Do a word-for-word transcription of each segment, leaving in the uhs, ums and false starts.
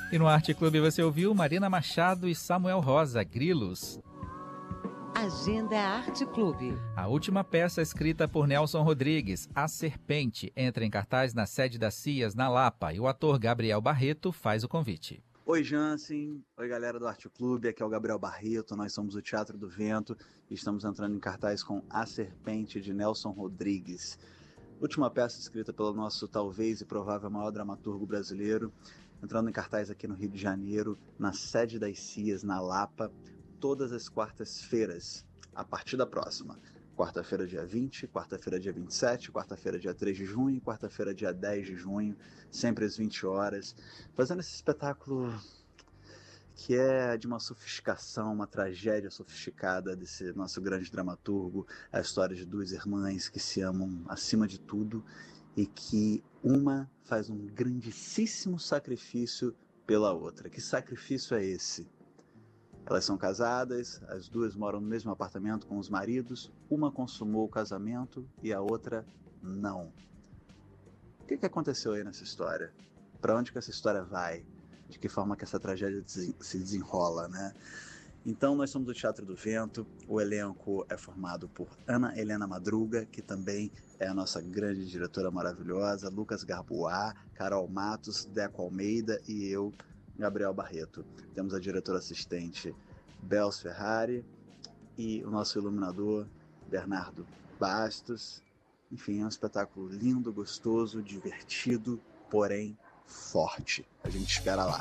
E no Arte Clube você ouviu Marina Machado e Samuel Rosa, Grilos. Agenda Arte Clube. A última peça escrita por Nelson Rodrigues, A Serpente, entra em cartaz na sede da Cias, na Lapa, e o ator Gabriel Barreto faz o convite. Oi, Jansen. Oi, galera do Arte Clube. Aqui é o Gabriel Barreto. Nós somos o Teatro do Vento e estamos entrando em cartaz com A Serpente, de Nelson Rodrigues. Última peça escrita pelo nosso talvez e provável maior dramaturgo brasileiro, entrando em cartaz aqui no Rio de Janeiro, na sede das Cias, na Lapa, todas as quartas-feiras, a partir da próxima. Quarta-feira, dia vinte, quarta-feira, dia vinte e sete, quarta-feira, dia três de junho e quarta-feira, dia dez de junho, sempre às vinte horas, fazendo esse espetáculo que é de uma sofisticação, uma tragédia sofisticada desse nosso grande dramaturgo, a história de duas irmãs que se amam acima de tudo e que uma faz um grandíssimo sacrifício pela outra. Que sacrifício é esse? Elas são casadas, as duas moram no mesmo apartamento com os maridos, uma consumou o casamento e a outra não. O que, que aconteceu aí nessa história? Para onde que essa história vai? De que forma que essa tragédia se desenrola, né? Então nós somos o Teatro do Vento, o elenco é formado por Ana Helena Madruga, que também é a nossa grande diretora maravilhosa, Lucas Garboá, Carol Matos, Deco Almeida e eu, Gabriel Barreto. Temos a diretora assistente Bels Ferrari e o nosso iluminador Bernardo Bastos. Enfim, é um espetáculo lindo, gostoso, divertido, porém forte. A gente espera lá.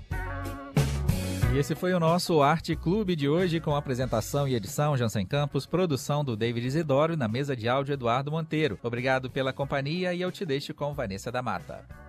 E esse foi o nosso Arte Clube de hoje, com apresentação e edição Jansen Campos, produção do David Isidoro e na mesa de áudio Eduardo Monteiro. Obrigado pela companhia e eu te deixo com Vanessa da Mata.